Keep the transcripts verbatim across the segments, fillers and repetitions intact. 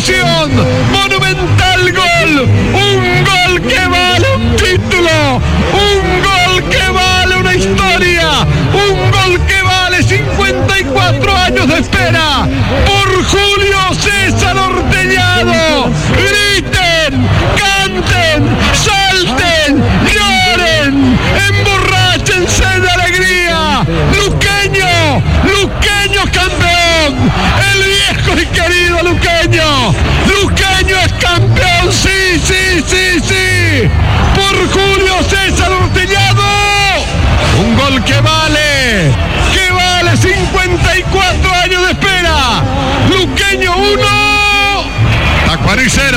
definición, monumental gol, un gol que vale un título, un gol que vale una historia, un gol que vale cincuenta y cuatro años de espera por Julio César Orteñado. Griten, canten, salten, lloren, emborráchense de alegría. Luqueño, Luqueño campeón, el viejo y querido Luqueño, Luqueño es campeón, sí, sí, sí, sí, por Julio César Orteñado. Un gol que vale, que vale cincuenta y cuatro años de espera. Luqueño uno, Tacuarí cero.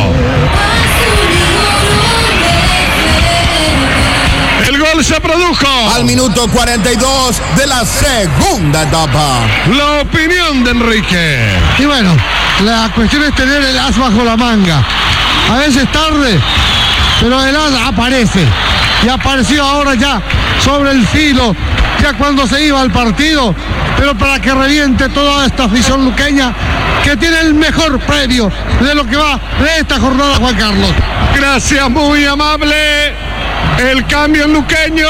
El gol se produjo al minuto cuarenta y dos de la segunda etapa. La opinión de Enrique. Y bueno, la cuestión es tener el as bajo la manga. A veces tarde, pero el as aparece. Y apareció ahora ya sobre el filo, ya cuando se iba al partido, pero para que reviente toda esta afición luqueña, que tiene el mejor premio de lo que va de esta jornada, Juan Carlos. Gracias, muy amable. El cambio en Luqueño.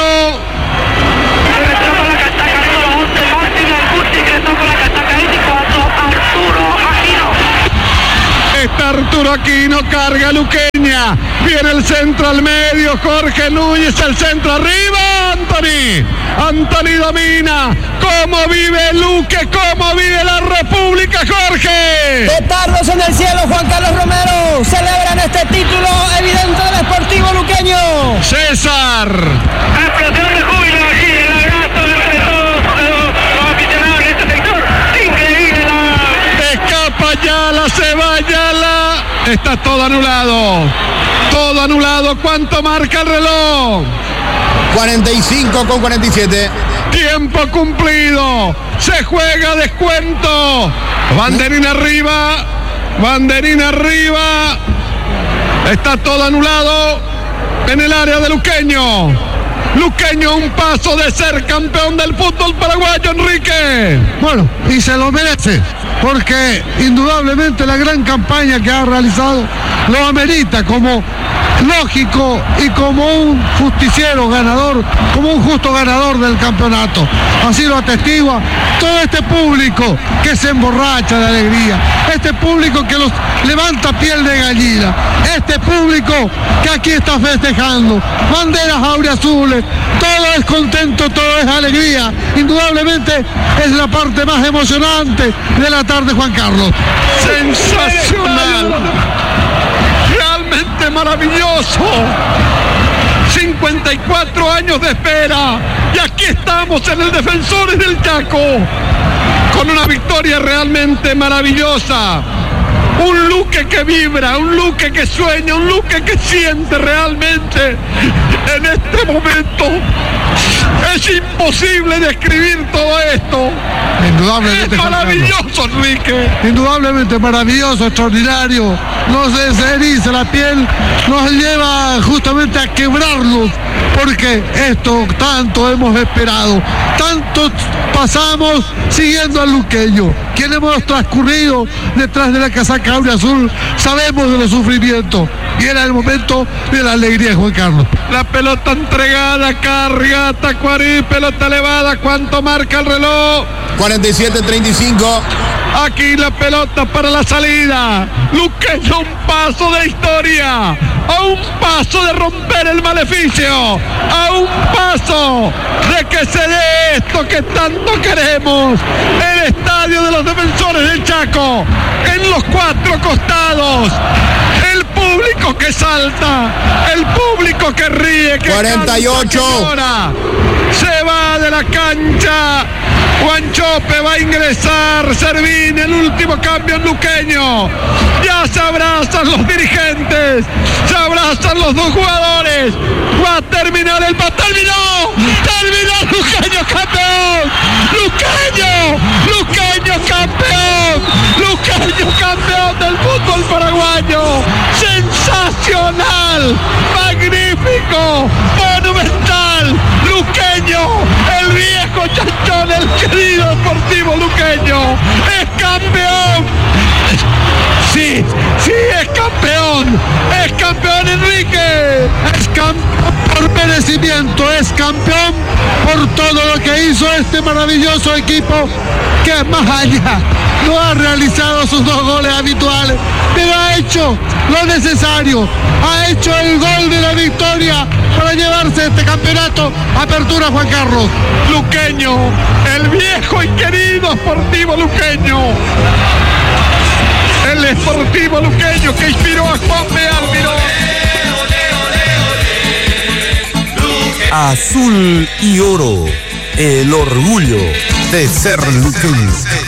Está Arturo Aquino, carga Luqueña. Viene el centro al medio, Jorge Núñez, el centro arriba, Anthony. Anthony domina. ¿Cómo vive Luque? ¿Cómo vive la República, Jorge? Petardos en el cielo, Juan Carlos Romero. Celebran este título evidente del Sportivo Luqueño. César. Explosión de júbilo aquí, el abrazo de todos los aficionados de este sector. Increíble la... Escapa Ayala, se va Ayala. Está todo anulado. Todo anulado. ¿Cuánto marca el reloj? cuarenta y cinco con cuarenta y siete. Tiempo cumplido. Se juega descuento. Banderín arriba. Banderín arriba. Está todo anulado en el área de Luqueño. Luqueño un paso de ser campeón del fútbol paraguayo, Enrique. Bueno, y se lo merece, porque indudablemente la gran campaña que ha realizado lo amerita como lógico y como un justiciero ganador, como un justo ganador del campeonato. Así lo atestigua todo este público que se emborracha de alegría, este público que los levanta piel de gallina, este público que aquí está festejando, banderas auriazules, todo es contento, todo es alegría. Indudablemente es la parte más emocionante de la tarde, Juan Carlos. Sensacional. Realmente maravilloso. cincuenta y cuatro años de espera. Y aquí estamos en el Defensores del Chaco. Con una victoria realmente maravillosa. Un Luque que vibra, un Luque que sueña, un Luque que siente realmente en este momento. Es imposible describir todo esto. Indudablemente es maravilloso, Enrique. Indudablemente maravilloso, extraordinario. Nos eriza la piel, nos lleva justamente a quebrarnos, porque esto tanto hemos esperado, tanto pasamos siguiendo al luqueño. Quienes hemos transcurrido detrás de la casaca auriazul sabemos de los sufrimientos, y era el momento de la alegría, Juan Carlos. La pelota entregada, carga Tacuarí, pelota elevada. ¿Cuánto marca el reloj? cuarenta y siete treinta y cinco. Aquí la pelota para la salida. Luqueño un paso de historia, a un paso de romper el maleficio, a un paso de que se dé esto que tanto queremos. El estadio de los Defensores del Chaco, en los cuatro costados. El público que salta, el público que ríe, que cuarenta y ocho. Canta, que llora. Se va de la cancha. Juan Chope va a ingresar. Servín, el último cambio en Luqueño. Ya se abrazan los dirigentes, se abrazan los dos jugadores. Va a terminar el partido. ¡Terminó! ¡Terminó! ¡Luqueño campeón! ¡Luqueño! ¡Luqueño campeón! ¡Luqueño campeón del fútbol paraguayo! ¡Sensacional! ¡Magnífico! ¡Monumental! ¡Luqueño! ¡El viejo chanchón! ¡El querido Deportivo Luqueño! ¡Es campeón! Sí, sí, es campeón. Es campeón Enrique. Es campeón por merecimiento, es campeón por todo lo que hizo este maravilloso equipo que más allá no ha realizado sus dos goles habituales, pero ha hecho lo necesario, ha hecho el gol de la victoria para llevarse este campeonato. Apertura, Juan Carlos. Luqueño, el viejo y querido Sportivo Luqueño. El Sportivo Luqueño que inspiró a Juan de Almirón. Azul y oro, el orgullo de ser luqueño.